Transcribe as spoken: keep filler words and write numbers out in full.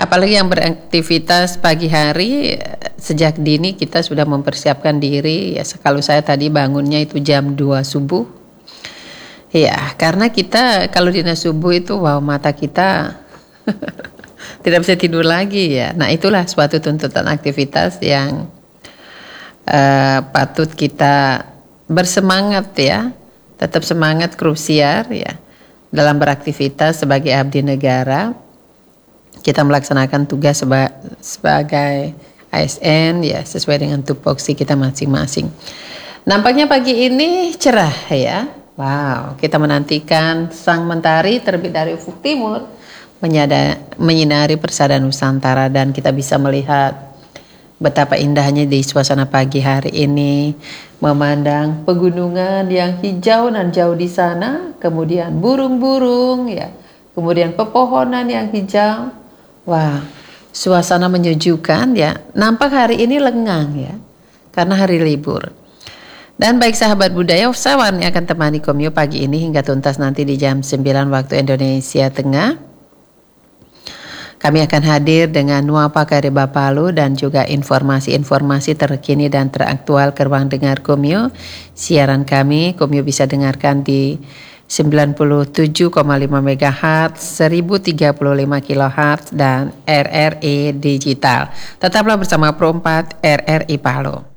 Apalagi yang beraktivitas pagi hari, sejak dini kita sudah mempersiapkan diri. Ya, kalau saya tadi bangunnya itu jam dua subuh. Ya, karena kita kalau dina subuh itu wow mata kita tidak bisa tidur lagi ya. Nah, itulah suatu tuntutan aktivitas yang uh, patut kita bersemangat ya. Tetap semangat krusial ya dalam beraktivitas sebagai abdi negara. Kita melaksanakan tugas seba, sebagai A S N ya sesuai dengan tupoksi kita masing-masing. Nampaknya pagi ini cerah ya. Wow, kita menantikan sang mentari terbit dari ufuk timur menyada, menyinari persada Nusantara, dan kita bisa melihat betapa indahnya di suasana pagi hari ini, memandang pegunungan yang hijau dan jauh di sana, kemudian burung-burung ya, kemudian pepohonan yang hijau. Wah, suasana menyejukkan ya. Nampak hari ini lengang ya, karena hari libur. Dan baik sahabat budaya, saya Warni akan temani Komio pagi ini hingga tuntas nanti di jam sembilan waktu Indonesia Tengah. Kami akan hadir dengan Nuapa Kariba Palu dan juga informasi-informasi terkini dan teraktual ke ruang dengar Komio. Siaran kami, Komio bisa dengarkan di sembilan puluh tujuh koma lima megahertz, seribu tiga puluh lima kilohertz dan R R I Digital. Tetaplah bersama Pro empat R R I Palu.